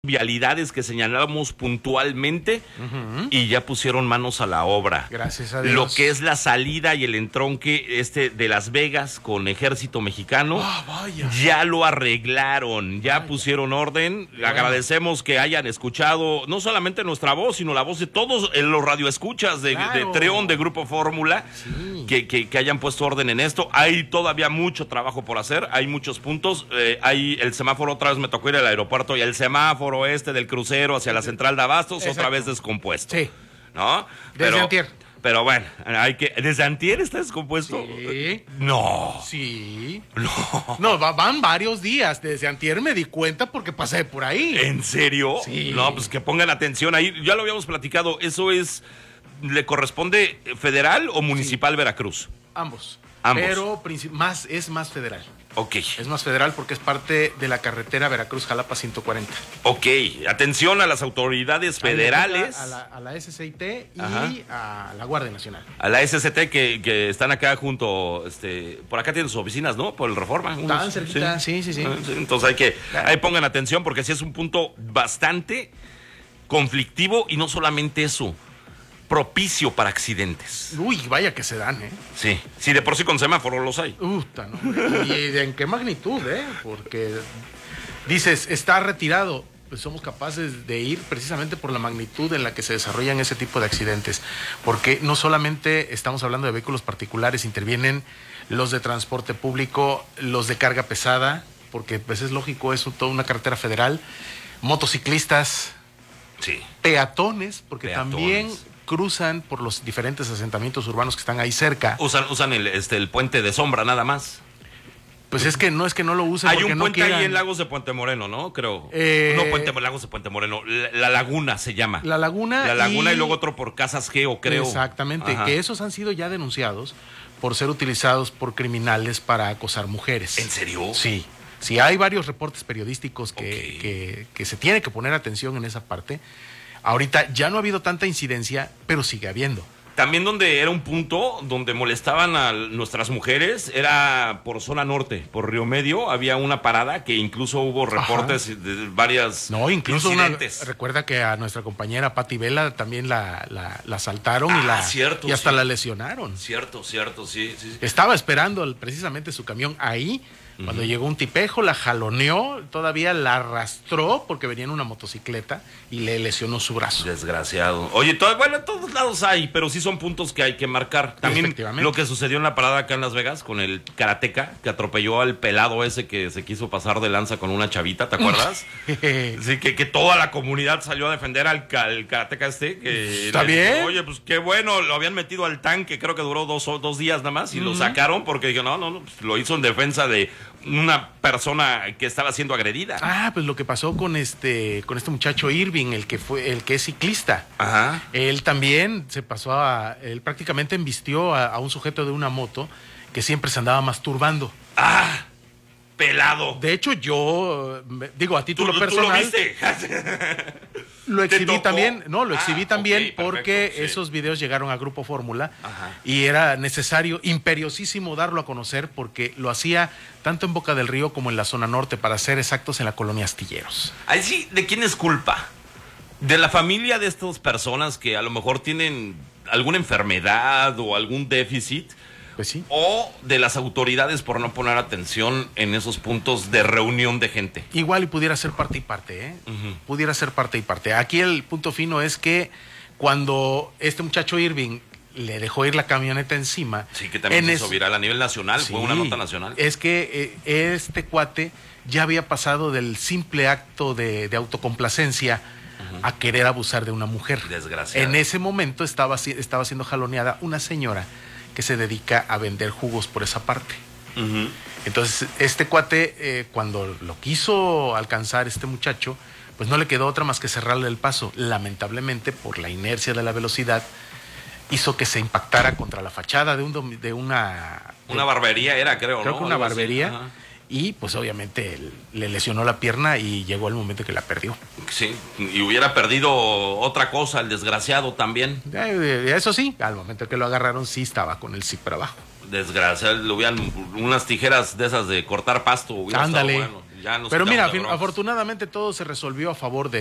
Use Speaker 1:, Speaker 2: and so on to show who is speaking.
Speaker 1: vialidades que señalamos puntualmente y ya pusieron manos a la obra.
Speaker 2: Gracias a Dios.
Speaker 1: Lo que es la salida y el entronque de Las Vegas con Ejército Mexicano, ya lo arreglaron, ya pusieron orden. Agradecemos que hayan escuchado no solamente nuestra voz, sino la voz de todos los radioescuchas de Treón, de Grupo Fórmula, que hayan puesto orden en esto. Hay todavía mucho trabajo por hacer, hay muchos puntos. Hay el semáforo, otra vez me tocó ir al aeropuerto y el semáforo del crucero hacia la central de Abastos, otra vez descompuesto. Sí. ¿No?
Speaker 2: Desde antier.
Speaker 1: Pero bueno, ¿desde antier está descompuesto?
Speaker 2: Sí.
Speaker 1: No.
Speaker 2: Sí. No, van varios días. Desde antier me di cuenta porque pasé por ahí.
Speaker 1: ¿En serio?
Speaker 2: Sí.
Speaker 1: No, pues que pongan atención ahí. Ya lo habíamos platicado. ¿Eso le corresponde federal o municipal Veracruz?
Speaker 2: Ambos.
Speaker 1: Ambos.
Speaker 2: Pero es más federal.
Speaker 1: Ok.
Speaker 2: Es más federal porque es parte de la carretera Veracruz-Jalapa 140.
Speaker 1: Ok, atención a las autoridades federales.
Speaker 2: A la SCT y a la Guardia Nacional.
Speaker 1: A la SCT que están acá junto, por acá tienen sus oficinas, ¿no? Por el Reforma.
Speaker 2: Están cerquita, sí.
Speaker 1: Entonces ahí pongan atención porque sí es un punto bastante conflictivo y no solamente eso, propicio para accidentes.
Speaker 2: Uy, vaya que se dan, ¿eh?
Speaker 1: Sí, de por sí con semáforo los hay.
Speaker 2: No, ¿y en qué magnitud, Porque dices, está retirado, pues somos capaces de ir precisamente por la magnitud en la que se desarrollan ese tipo de accidentes. Porque no solamente estamos hablando de vehículos particulares, intervienen los de transporte público, los de carga pesada, porque pues es lógico, es toda una carretera federal, motociclistas, peatones, porque también cruzan por los diferentes asentamientos urbanos que están ahí cerca.
Speaker 1: Usan el puente de sombra nada más.
Speaker 2: Pues es que no lo usen
Speaker 1: hay
Speaker 2: porque
Speaker 1: un puente ahí en Lagos de Puente Moreno, ¿no? Creo. Lagos de Puente Moreno. La Laguna se llama.
Speaker 2: La Laguna
Speaker 1: y luego otro por Casas Geo, creo.
Speaker 2: Exactamente. Ajá. Que esos han sido ya denunciados por ser utilizados por criminales para acosar mujeres.
Speaker 1: ¿En serio?
Speaker 2: Sí. Sí, hay varios reportes periodísticos que se tiene que poner atención en esa parte. Ahorita ya no ha habido tanta incidencia, pero sigue habiendo.
Speaker 1: También donde era un punto donde molestaban a nuestras mujeres era por zona norte, por Río Medio, había una parada que incluso hubo reportes de varias incidentes.
Speaker 2: Recuerda que a nuestra compañera Pati Vela también la asaltaron y hasta la lesionaron.
Speaker 1: Cierto, sí.
Speaker 2: Estaba esperando precisamente su camión ahí. Cuando llegó un tipejo, la jaloneó, todavía la arrastró porque venía en una motocicleta y le lesionó su brazo.
Speaker 1: Desgraciado. Oye, en todos lados hay, pero sí son puntos que hay que marcar. También lo que sucedió en la parada acá en Las Vegas con el karateca que atropelló al pelado ese que se quiso pasar de lanza con una chavita, ¿te acuerdas? Sí, que toda la comunidad salió a defender al karateca
Speaker 2: ¿Está bien?
Speaker 1: Oye, pues qué bueno, lo habían metido al tanque, creo que duró dos días nada más y lo sacaron porque dijo, no, pues lo hizo en defensa de una persona que estaba siendo agredida.
Speaker 2: Pues lo que pasó con este muchacho Irving, el que es ciclista.
Speaker 1: Ajá.
Speaker 2: Él también él prácticamente embistió a un sujeto de una moto que siempre se andaba masturbando.
Speaker 1: Pelado.
Speaker 2: De hecho, yo digo a título personal.
Speaker 1: ¿Tú lo viste?
Speaker 2: Lo exhibí también, porque esos videos llegaron a Grupo Fórmula y era necesario, imperiosísimo darlo a conocer porque lo hacía tanto en Boca del Río como en la zona norte, para ser exactos, en la colonia Astilleros.
Speaker 1: Ahí sí, ¿de quién es culpa? ¿De la familia de estas personas que a lo mejor tienen alguna enfermedad o algún déficit?
Speaker 2: Pues sí.
Speaker 1: ¿O de las autoridades por no poner atención en esos puntos de reunión de gente?
Speaker 2: Igual y pudiera ser parte y parte, Pudiera ser parte y parte. Aquí el punto fino es que cuando este muchacho Irving le dejó ir la camioneta encima.
Speaker 1: Sí, que también se hizo viral a nivel nacional, fue una nota nacional.
Speaker 2: Es que este cuate ya había pasado del simple acto de autocomplacencia a querer abusar de una mujer.
Speaker 1: Desgraciado.
Speaker 2: En ese momento estaba siendo jaloneada una señora que se dedica a vender jugos por esa parte. Entonces, este cuate, cuando lo quiso alcanzar este muchacho, pues no le quedó otra más que cerrarle el paso. Lamentablemente, por la inercia de la velocidad, hizo que se impactara contra la fachada de una
Speaker 1: barbería era, creo, ¿no?
Speaker 2: Creo que una barbería. Y pues obviamente le lesionó la pierna y llegó el momento que la perdió.
Speaker 1: Sí, y hubiera perdido otra cosa, el desgraciado también.
Speaker 2: Eso sí, al momento que lo agarraron sí estaba con el zipper abajo.
Speaker 1: Desgraciado, le hubieran unas tijeras de esas de cortar pasto.
Speaker 2: Ándale.
Speaker 1: Bueno. Ya nos
Speaker 2: Pero mira,
Speaker 1: quitamos de broncas.
Speaker 2: afortunadamente todo se resolvió a favor de